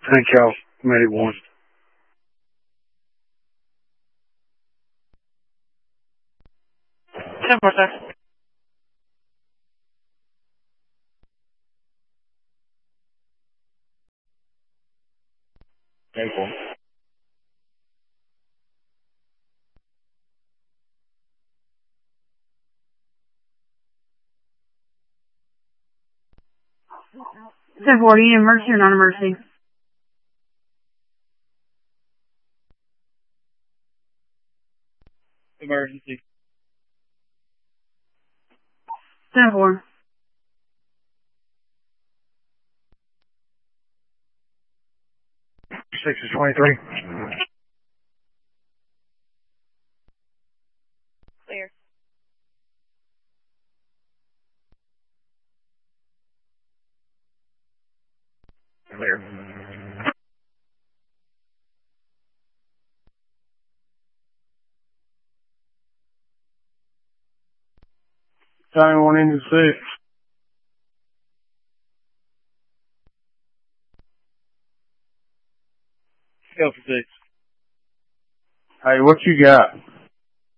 I think y'all made it one. Ten more, sir. Take one. Ten 40, emergency or non-emergency? Emergency. 10 4. 6 to 23. Clear. Clear. Time 1 into 6. Go for 6. Hey, what you got?